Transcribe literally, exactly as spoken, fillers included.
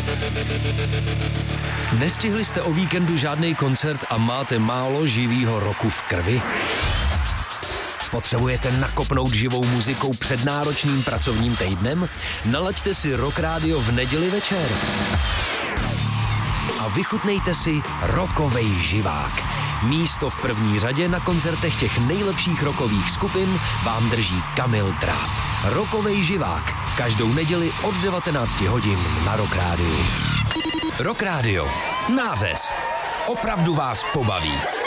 Nestihli jste o víkendu žádný koncert a máte málo živýho roku v krvi? Potřebujete nakopnout živou muzikou před náročným pracovním týdnem? Nalaďte si Rock Radio v neděli večer. A vychutnejte si rockovej živák. Místo v první řadě na koncertech těch nejlepších rockových skupin vám drží Kamil Dráb. Rockovej živák. Každou neděli od devatenácti hodin na Rock Radio. Rock Radio. Nářez. Opravdu vás pobaví.